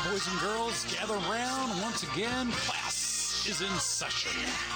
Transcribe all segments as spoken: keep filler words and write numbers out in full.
boys and girls, gather round once again. Class is in session.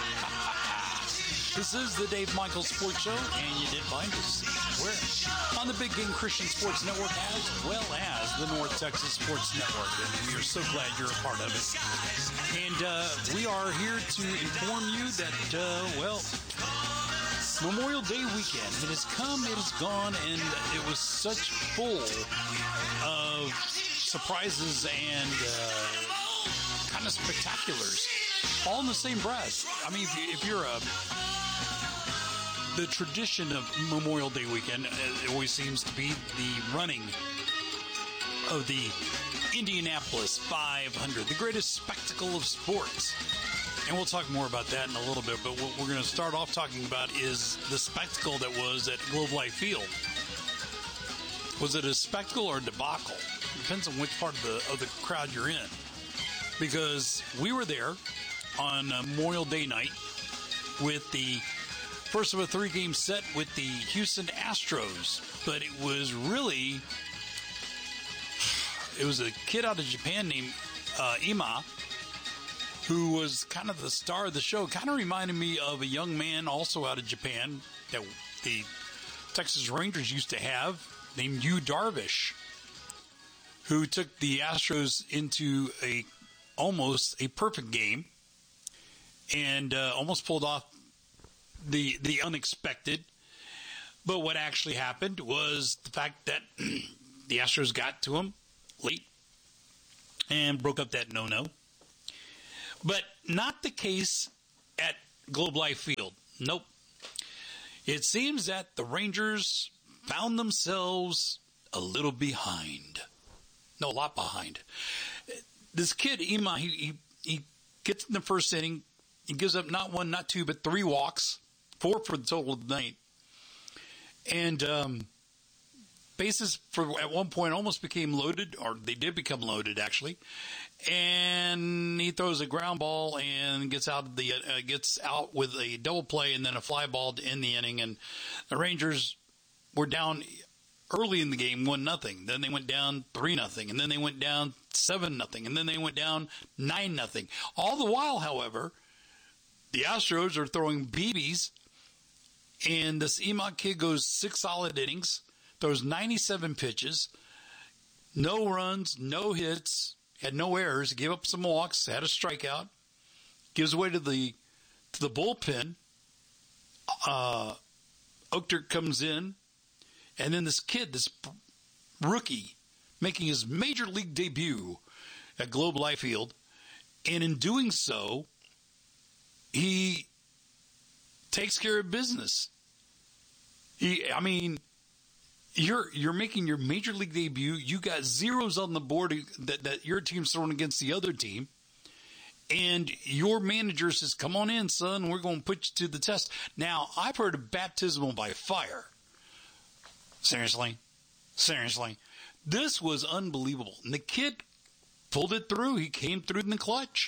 This is the Dave Michaels Sports Show, and you did find us where? On the Big Game Christian Sports Network, as well as the North Texas Sports Network. And we are so glad you're a part of it. And uh, we are here to inform you that, uh, well, Memorial Day weekend, it has come, it has gone, and it was such full of surprises and uh, kind of spectaculars, all in the same breath. I mean, if, you, if you're a the tradition of Memorial Day weekend, it always seems to be the running of the Indianapolis five hundred, the greatest spectacle of sports. And we'll talk more about that in a little bit, but what we're going to start off talking about is the spectacle that was at Globe Life Field. Was it a spectacle or a debacle? Depends on which part of the of the crowd you're in. Because we were there on Memorial Day night with the first of a three-game set with the Houston Astros. But it was really, it was a kid out of Japan named uh, Ima, who was kind of the star of the show. Kind of reminded me of a young man also out of Japan that the Texas Rangers used to have named Yu Darvish, who took the Astros into a almost a perfect game and uh, almost pulled off the the unexpected. But what actually happened was the fact that the Astros got to him late and broke up that no-no. But not the case at Globe Life Field. Nope. It seems that the Rangers found themselves a little behind. No, a lot behind. This kid, Ima, he, he, he gets in the first inning. He gives up not one, not two, but three walks. Four for the total of the night. And um, bases for at one point almost became loaded, or they did become loaded, actually. And he throws a ground ball and gets out of the uh, gets out with a double play and then a fly ball to end the inning. And the Rangers were down early in the game, one nothing. Then they went down three nothing, and then they went down seven nothing, and then they went down nine nothing. All the while, however, the Astros are throwing B Bs, and this Emot kid goes six solid innings, throws ninety-seven pitches, no runs, no hits. Had no errors, gave up some walks, had a strikeout, gives away to the to the bullpen. Uh, Oakter comes in, and then this kid, this rookie, making his major league debut at Globe Life Field, and in doing so, he takes care of business. He, I mean. You're you're making your major league debut. You got zeros on the board that, that your team's throwing against the other team. And your manager says, come on in, son. We're going to put you to the test. Now, I've heard of baptismal by fire. Seriously? Seriously? This was unbelievable. And the kid pulled it through. He came through in the clutch.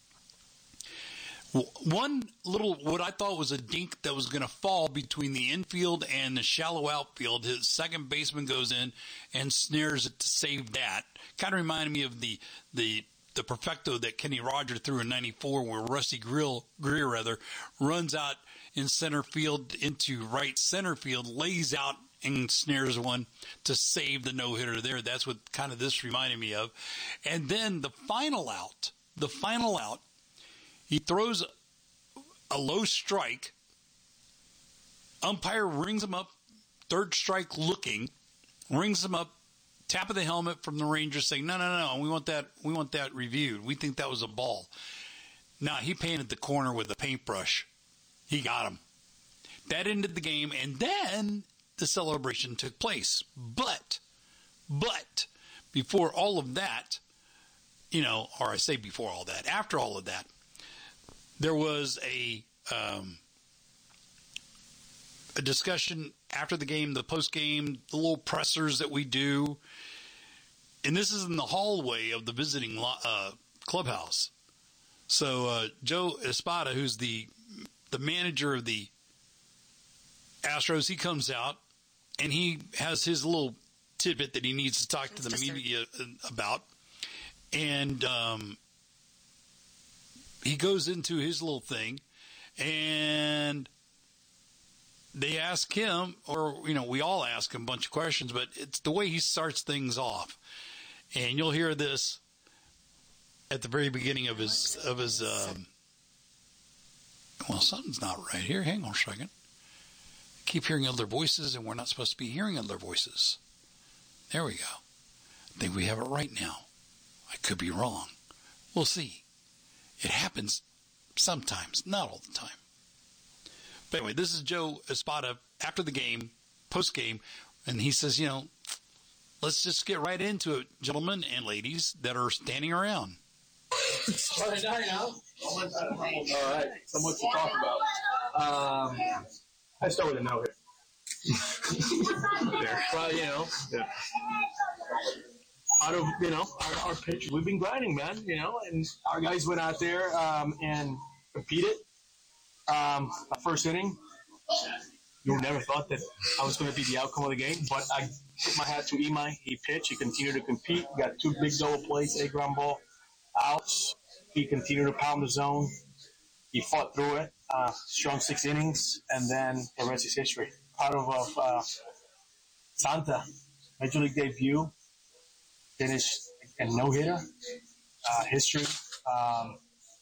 One little, what I thought was a dink that was going to fall between the infield and the shallow outfield. His second baseman goes in and snares it to save that. Kind of reminded me of the the the perfecto that Kenny Rogers threw in ninety-four, where Rusty Grill, Greer rather runs out in center field into right center field, lays out and snares one to save the no hitter there. That's what kind of this reminded me of. And then the final out, the final out. He throws a low strike. Umpire rings him up, third strike looking, rings him up, tap of the helmet from the Rangers saying, no, no, no, we want that, we want that reviewed. We think that was a ball. Now, he painted the corner with a paintbrush. He got him. That ended the game, and then the celebration took place. But, but, before all of that, you know, or I say before all that, after all of that, there was a um, a discussion after the game, the post game, the little pressers that we do, and this is in the hallway of the visiting uh, clubhouse. So uh, Joe Espada, who's the the manager of the Astros, he comes out and he has his little tidbit that he needs to talk to the media about. And um, he goes into his little thing, and they ask him, or, you know, we all ask him a bunch of questions, but it's the way he starts things off. And you'll hear this at the very beginning of his, of his, um, well, something's not right here. Hang on a second. I keep hearing other voices, and we're not supposed to be hearing other voices. There we go. I think we have it right now. I could be wrong. We'll see. It happens sometimes, not all the time. But anyway, this is Joe Espada after the game, post-game, and he says, you know, let's just get right into it, gentlemen and ladies that are standing around. Friday night now. All right, so much to talk about. Um, I start with a no hit. Well, you know, yeah. Out of you know our, our pitch, we've been grinding, man. You know, and our guys went out there um, and competed. Um, the first inning, you never thought that I was going to be the outcome of the game, but I tip my hat to Imai. He pitched. He continued to compete. He got two big double plays, a ground ball, outs. He continued to pound the zone. He fought through it. Uh, strong six innings, and then the rest is history. Part of uh, Santa, Major League debut, finished a no-hitter. Uh, history. Um,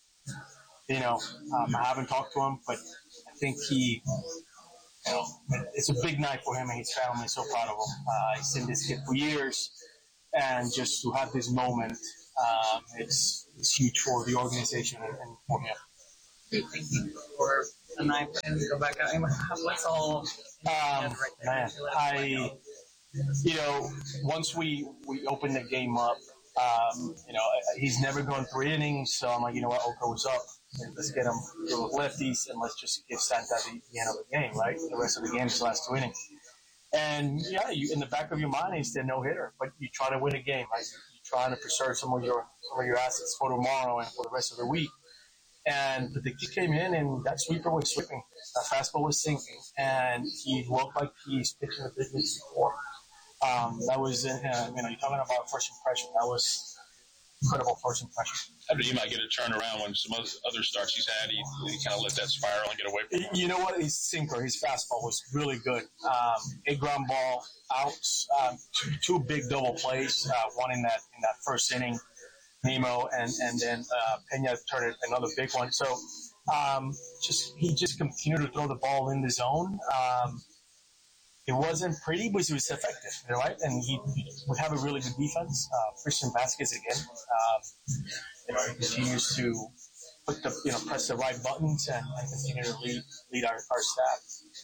you know, um, I haven't talked to him, but I think he, you know, it's a big night for him and his family. So proud of him. Uh, he's seen this kid for years, and just to have this moment, um, it's it's huge for the organization and, and for him. Big thinking for a night and go back out. What's all um, right man, I, you know, once we, we opened the game up, um, you know, he's never gone three innings, so I'm like, you know what, Oko was up. Let's get him to the lefties, and let's just give Santa the, the end of the game, right? The rest of the game is the last two innings. And, yeah, you, in the back of your mind, he's the no-hitter, but you try to win a game, right? You're trying to preserve some of your some of your assets for tomorrow and for the rest of the week. And the kid came in, and that sweeper was sweeping. That fastball was sinking, and he looked like he's pitching the big leagues before. Um, that was, uh, you know, you're talking about first impression. That was incredible first impression. How did he might get a turnaround when some other starts he's had? He, he kind of let that spiral and get away from it. You know what? His sinker, his fastball was really good. Um, a ground ball, outs, um, two, two big double plays, uh, one in that in that first inning, Nemo, and and then uh, Pena turned it another big one. So um, just he just continued to throw the ball in the zone. Um, it wasn't pretty, but it was effective, right? And he, he would have a really good defense. Uh, Christian Vasquez again. Um, you know, he continues to put the you know press the right buttons and, and continue to lead lead our, our staff.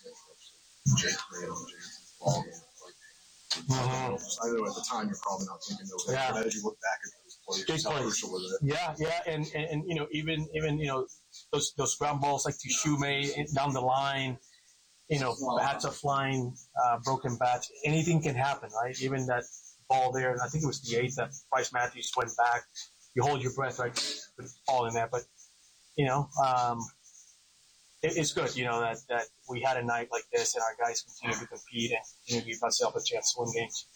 Mm-hmm. I know at the time you're probably not thinking those, yeah. But as you look back at those plays, how crucial was it? Yeah, yeah, and, and and you know even even you know those those ground balls like to Shumei down the line, you know bats are flying, uh, broken bats, anything can happen, right? Even that ball there, and I think it was the eighth that Bryce Matthews went back. You hold your breath, right? With ball in there, but you know. Um, It's good, you know, that, that we had a night like this and our guys continue to compete and continue to give ourselves a chance to win games.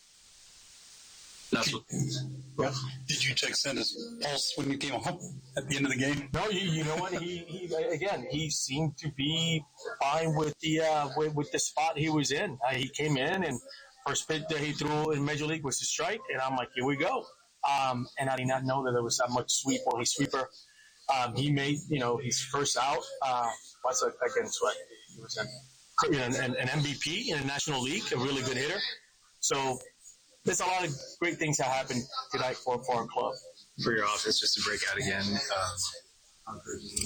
Yeah. Did you check Santa's pulse when you came home at the end of the game? No, you, you know what? He, he again, he seemed to be fine with the uh, with, with the spot he was in. Uh, he came in and first pitch that he threw in Major League was a strike, and I'm like, here we go. Um, and I did not know that there was that much sweep or his sweeper. Um, he made, you know, his first out. Uh, what's a, again, sweat. He was an, you know, an, an M V P in the National League, a really good hitter. So there's a lot of great things that happened tonight for, for our club. For your offense, just to break out again. Um,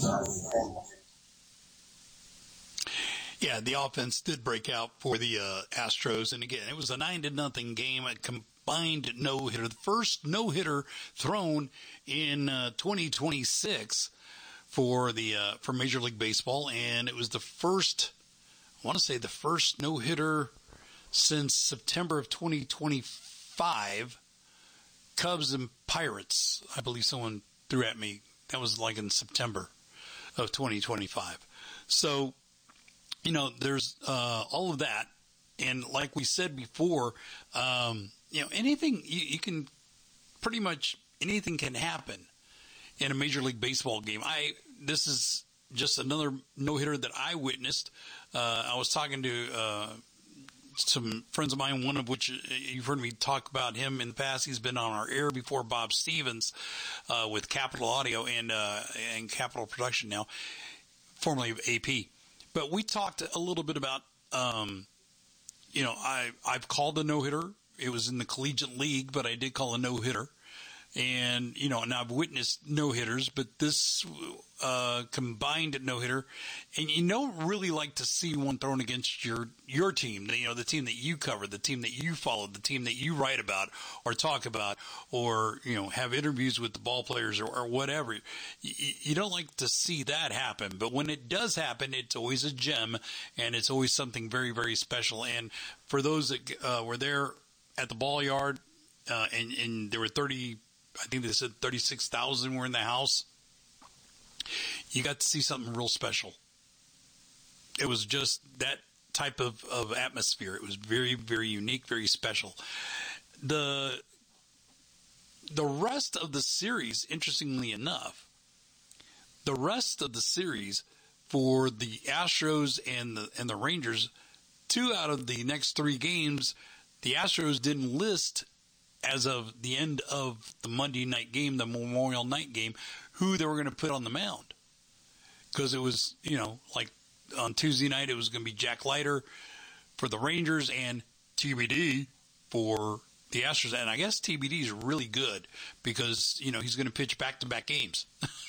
yeah, the offense did break out for the uh, Astros, and again, it was a nine to nothing game. A combined no hitter, the first no hitter thrown in uh, twenty twenty-six for the uh, for Major League Baseball, and it was the first, I want to say the first no hitter since September of twenty twenty-five. Cubs and Pirates, I believe someone threw at me. That was like in September of twenty twenty-five. So, you know, there's uh, all of that, and like we said before, um, you know, anything you, you can pretty much anything can happen in a Major League Baseball game. I this is just another no-hitter that I witnessed. Uh, I was talking to uh, some friends of mine, one of which you've heard me talk about him in the past. He's been on our air before, Bob Stevens, uh, with Capital Audio and uh, and Capital Production now, formerly of A P. But we talked a little bit about, um, you know, I, I've called a no-hitter. It was in the Collegiate League, but I did call a no-hitter. And, you know, and I've witnessed no-hitters, but this uh, combined no-hitter, and you don't really like to see one thrown against your your team, you know, the team that you cover, the team that you follow, the team that you write about or talk about or, you know, have interviews with the ball players or, or whatever. You, you don't like to see that happen, but when it does happen, it's always a gem, and it's always something very, very special. And for those that uh, were there at the ball yard, uh, and, and there were thirty I think they said thirty-six thousand were in the house. You got to see something real special. It was just that type of, of atmosphere. It was very, very unique, very special. The the rest of the series, interestingly enough, the rest of the series for the Astros and the and the Rangers, two out of the next three games, the Astros didn't list as of the end of the Monday night game, the Memorial Night game, who they were going to put on the mound. Because it was, you know, like on Tuesday night, it was going to be Jack Leiter for the Rangers and T B D for the Astros. And I guess T B D is really good because, you know, he's going to pitch back-to-back games.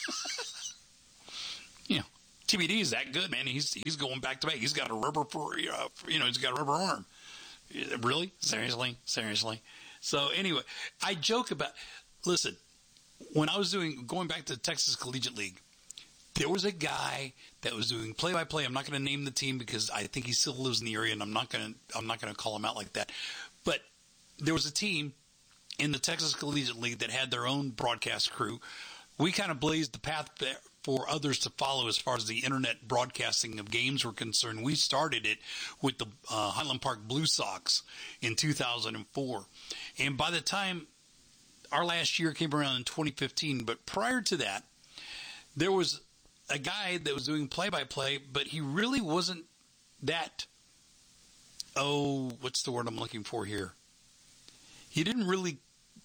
You know, T B D is that good, man. He's he's going back-to-back. He's got a rubber for, you know, you know, he's got a rubber arm. Really? Seriously? Seriously? So anyway, I joke about, listen, when I was doing, going back to the Texas Collegiate League, there was a guy that was doing play-by-play. I'm not going to name the team because I think he still lives in the area, and I'm not going to, I'm not going to call him out like that. But there was a team in the Texas Collegiate League that had their own broadcast crew. We kind of blazed the path there for others to follow as far as the internet broadcasting of games were concerned. We started it with the uh, Highland Park Blue Sox in two thousand four. And by the time our last year came around in twenty fifteen, but prior to that, there was a guy that was doing play-by-play, but he really wasn't that, oh, what's the word I'm looking for here? He didn't really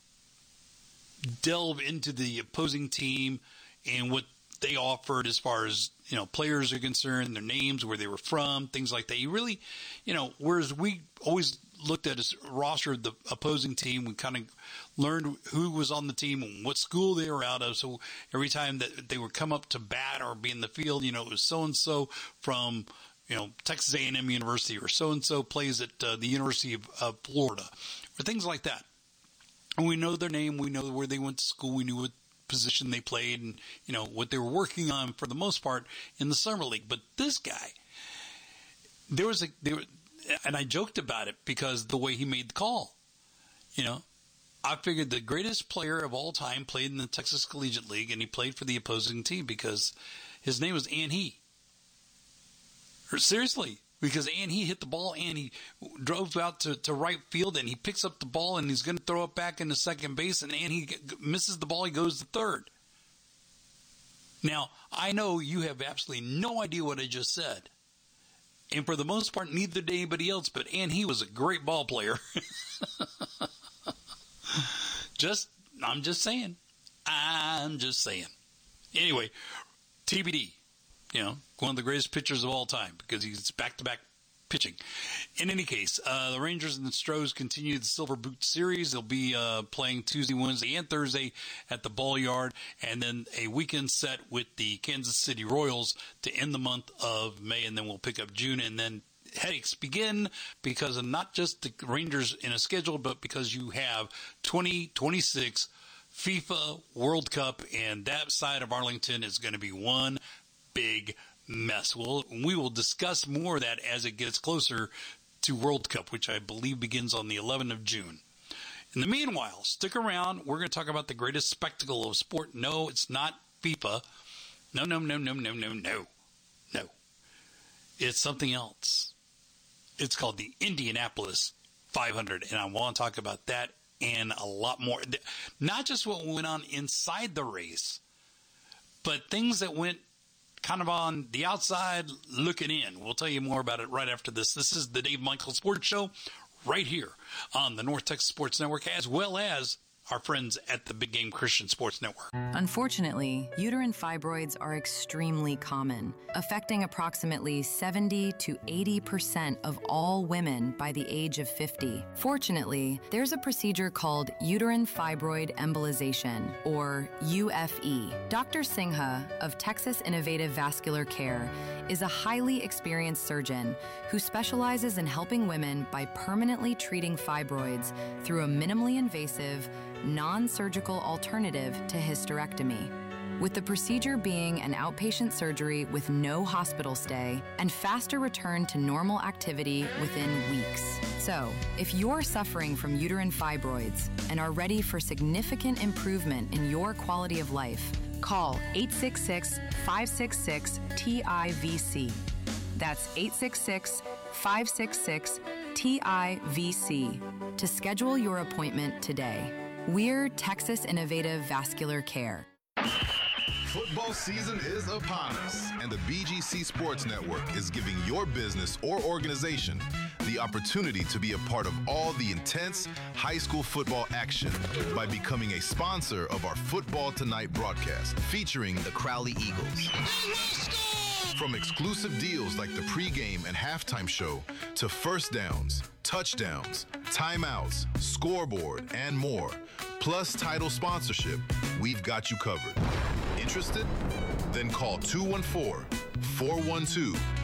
delve into the opposing team and what they offered as far as, you know, players are concerned, their names, where they were from, things like that. He really, you know, whereas we always looked at his roster of the opposing team, we kind of learned who was on the team and what school they were out of. So every time that they would come up to bat or be in the field, you know, it was so-and-so from, you know, Texas A and M University, or so-and-so plays at uh, the University of uh, Florida, or things like that. And we know their name, we know where they went to school, we knew what position they played, and, you know, what they were working on for the most part in the summer league. But this guy, there was a, there, and I joked about it because the way he made the call, you know, I figured the greatest player of all time played in the Texas Collegiate League, and he played for the opposing team because his name was An He. Or seriously, because An He hit the ball and he drove out to, to right field, and he picks up the ball and he's going to throw it back into second base, and An He misses the ball, he goes to third. Now, I know you have absolutely no idea what I just said. And for the most part, neither did anybody else, but An He was a great ball player. just, I'm just saying. I'm just saying. Anyway, T B D. You know, one of the greatest pitchers of all time because he's back-to-back pitching. In any case, uh, the Rangers and the Stros continue the Silver Boot Series. They'll be uh, playing Tuesday, Wednesday, and Thursday at the Ball Yard, and then a weekend set with the Kansas City Royals to end the month of May, and then we'll pick up June, and then headaches begin because of not just the Rangers in a schedule, but because you have twenty twenty-six FIFA World Cup, and that side of Arlington is going to be one big mess. We'll, we will discuss more of that as it gets closer to World Cup, which I believe begins on the eleventh of June. In the meanwhile, stick around. We're going to talk about the greatest spectacle of sport. No, it's not FIFA. No, no, no, no, no, no, no. No. It's something else. It's called the Indianapolis five hundred, and I want to talk about that and a lot more. Not just what went on inside the race, but things that went kind of on the outside looking in. We'll tell you more about it right after this. This is the Dave Michaels Sports Show right here on the North Texas Sports Network, as well as our friends at the Big Game Christian Sports Network. Unfortunately, uterine fibroids are extremely common, affecting approximately seventy to eighty percent of all women by the age of fifty. Fortunately, there's a procedure called uterine fibroid embolization, or U F E. Doctor Singha of Texas Innovative Vascular Care is a highly experienced surgeon who specializes in helping women by permanently treating fibroids through a minimally invasive, non-surgical alternative to hysterectomy, with the procedure being an outpatient surgery with no hospital stay and faster return to normal activity within weeks. So, if you're suffering from uterine fibroids and are ready for significant improvement in your quality of life, call eight six six, five six six, T I V C. That's eight six six, five six six, T I V C to schedule your appointment today. We're Texas Innovative Vascular Care. Football season is upon us, and the B G C Sports Network is giving your business or organization the opportunity to be a part of all the intense high school football action by becoming a sponsor of our Football Tonight broadcast, featuring the Crowley Eagles. From exclusive deals like the pregame and halftime show to first downs, touchdowns, timeouts, scoreboard, and more, plus title sponsorship, we've got you covered. Interested? Then call two one four, four one two,